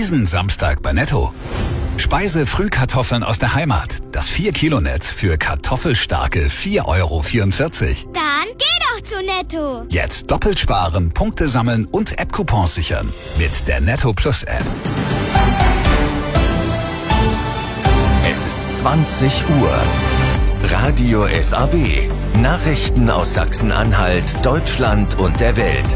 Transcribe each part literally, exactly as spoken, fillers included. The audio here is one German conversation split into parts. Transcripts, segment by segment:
Diesen Samstag bei Netto. Speise-Frühkartoffeln aus der Heimat. Das vier Kilo Netz für kartoffelstarke vier Euro vierundvierzig. Dann geh doch zu Netto. Jetzt doppelt sparen, Punkte sammeln und App-Coupons sichern. Mit der Netto Plus App. Es ist zwanzig Uhr. Radio S A W. Nachrichten aus Sachsen-Anhalt, Deutschland und der Welt.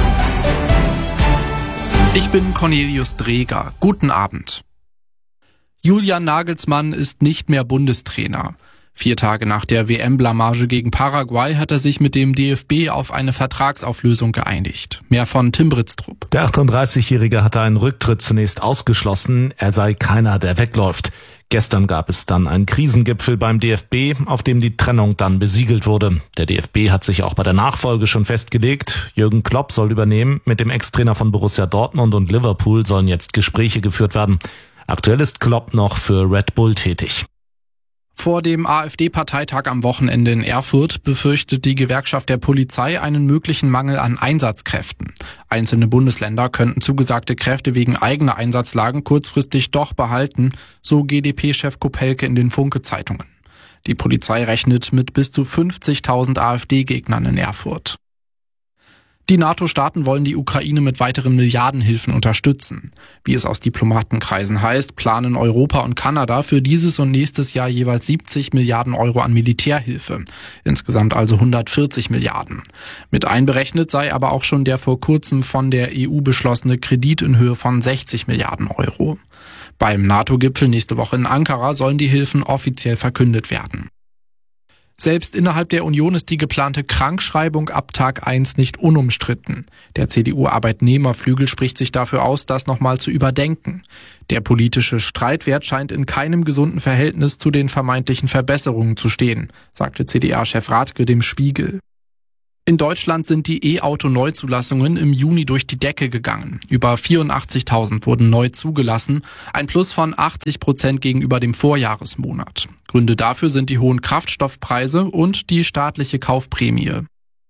Ich bin Cornelius Dreger. Guten Abend. Julian Nagelsmann ist nicht mehr Bundestrainer. Vier Tage nach der W M-Blamage gegen Paraguay hat er sich mit dem D F B auf eine Vertragsauflösung geeinigt. Mehr von Tim Britztrup. Der achtunddreißigjährige hatte einen Rücktritt zunächst ausgeschlossen. Er sei keiner, der wegläuft. Gestern gab es dann einen Krisengipfel beim D F B, auf dem die Trennung dann besiegelt wurde. Der D F B hat sich auch bei der Nachfolge schon festgelegt. Jürgen Klopp soll übernehmen. Mit dem Ex-Trainer von Borussia Dortmund und Liverpool sollen jetzt Gespräche geführt werden. Aktuell ist Klopp noch für Red Bull tätig. Vor dem AfD-Parteitag am Wochenende in Erfurt befürchtet die Gewerkschaft der Polizei einen möglichen Mangel an Einsatzkräften. Einzelne Bundesländer könnten zugesagte Kräfte wegen eigener Einsatzlagen kurzfristig doch behalten, so G d P-Chef Kopelke in den Funke-Zeitungen. Die Polizei rechnet mit bis zu fünfzigtausend AfD-Gegnern in Erfurt. Die NATO-Staaten wollen die Ukraine mit weiteren Milliardenhilfen unterstützen. Wie es aus Diplomatenkreisen heißt, planen Europa und Kanada für dieses und nächstes Jahr jeweils siebzig Milliarden Euro an Militärhilfe. Insgesamt also hundertvierzig Milliarden. Mit einberechnet sei aber auch schon der vor kurzem von der E U beschlossene Kredit in Höhe von sechzig Milliarden Euro. Beim NATO-Gipfel nächste Woche in Ankara sollen die Hilfen offiziell verkündet werden. Selbst innerhalb der Union ist die geplante Krankschreibung ab Tag eins nicht unumstritten. Der C D U-Arbeitnehmerflügel spricht sich dafür aus, das nochmal zu überdenken. Der politische Streitwert scheint in keinem gesunden Verhältnis zu den vermeintlichen Verbesserungen zu stehen, sagte C D A-Chef Radke dem Spiegel. In Deutschland sind die E-Auto-Neuzulassungen im Juni durch die Decke gegangen. Über vierundachtzigtausend wurden neu zugelassen, ein Plus von achtzig Prozent gegenüber dem Vorjahresmonat. Gründe dafür sind die hohen Kraftstoffpreise und die staatliche Kaufprämie.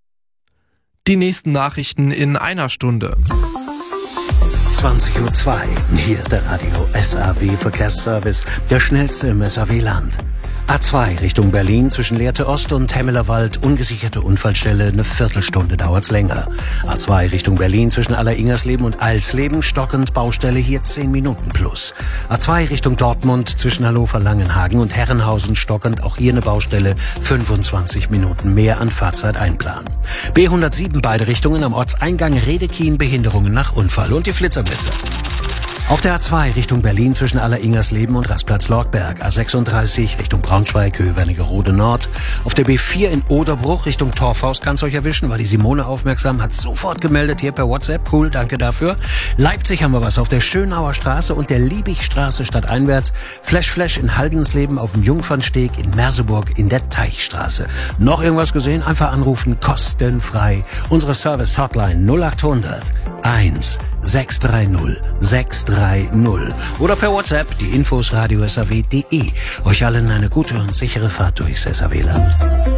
Die nächsten Nachrichten in einer Stunde. zwanzig Uhr zwei. Hier ist der Radio S A W Verkehrsservice, der schnellste im S A W-Land. A zwei Richtung Berlin zwischen Lehrte Ost und Hemmelerwald, ungesicherte Unfallstelle, eine Viertelstunde dauert's länger. A zwei Richtung Berlin zwischen Aller-Ingersleben und Alsleben, stockend Baustelle, hier zehn Minuten plus. A zwei Richtung Dortmund zwischen Hannover-Langenhagen und Herrenhausen, stockend, auch hier eine Baustelle, fünfundzwanzig Minuten mehr an Fahrzeit einplanen. B hundertsieben beide Richtungen am Ortseingang Redekien, Behinderungen nach Unfall und die Flitzerblitzer. Auf der A zwei Richtung Berlin zwischen Aller-Ingersleben und Rastplatz Lortberg, A sechsunddreißig Richtung Braunschweig, Höhe Wernigerode Nord. Auf der B vier in Oderbruch Richtung Torfhaus kann's euch erwischen, weil die Simone aufmerksam hat, sofort gemeldet hier per WhatsApp. Cool, danke dafür. Leipzig haben wir was auf der Schönauer Straße und der Liebigstraße stadteinwärts. Flash Flash in Haldensleben auf dem Jungfernsteg, in Merseburg in der Teichstraße. Noch irgendwas gesehen? Einfach anrufen, kostenfrei. Unsere Service-Hotline null achthundert eins sechs drei null sechs drei null oder per WhatsApp die Infos radio s a w punkt d e. Euch allen eine gute und sichere Fahrt durchs S A W-Land.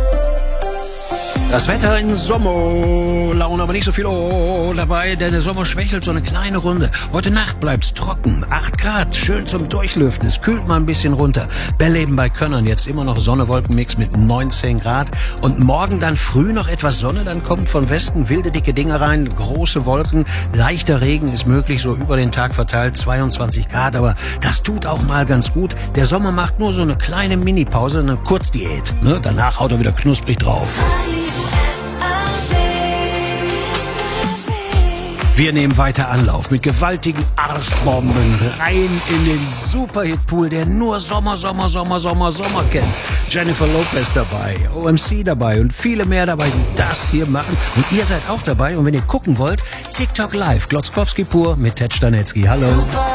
Das Wetter in Sommerlaune, aber nicht so viel oh, dabei, denn der Sommer schwächelt so eine kleine Runde. Heute Nacht bleibt's trocken, acht Grad, schön zum Durchlüften, es kühlt mal ein bisschen runter. Belleben bei Könnern, jetzt immer noch Sonne-Wolken-Mix mit neunzehn Grad. Und morgen dann früh noch etwas Sonne, dann kommt von Westen wilde, dicke Dinge rein, große Wolken, leichter Regen ist möglich, so über den Tag verteilt, zweiundzwanzig Grad, aber das tut auch mal ganz gut. Der Sommer macht nur so eine kleine Mini-Pause, eine Kurzdiät, ne? Danach haut er wieder knusprig drauf. Wir nehmen weiter Anlauf mit gewaltigen Arschbomben rein in den Superhit-Pool, der nur Sommer, Sommer, Sommer, Sommer, Sommer kennt. Jennifer Lopez dabei, O M C dabei und viele mehr dabei, die das hier machen. Und ihr seid auch dabei. Und wenn ihr gucken wollt, TikTok Live, Glotzkowski pur mit Ted Stanetzky. Hallo.